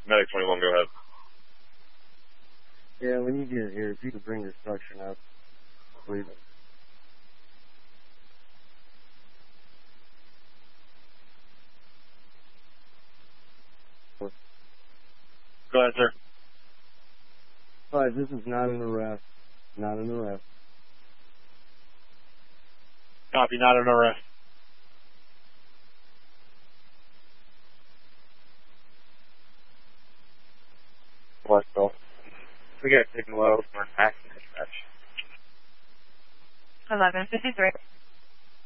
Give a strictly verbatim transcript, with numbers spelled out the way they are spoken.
Medic twenty-one, go ahead. Yeah, when you get here, if you could bring your suction up, please. Go ahead, sir. Five, this is not an arrest. Not an arrest. Copy, not an arrest. What, Bill? We got to take a low for an accident dispatch. eleven fifty-three.